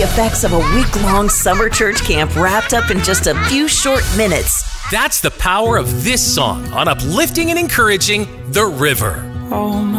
the effects of a week-long summer church camp wrapped up in just a few short minutes. That's the power of this song on uplifting and encouraging The River. Oh, my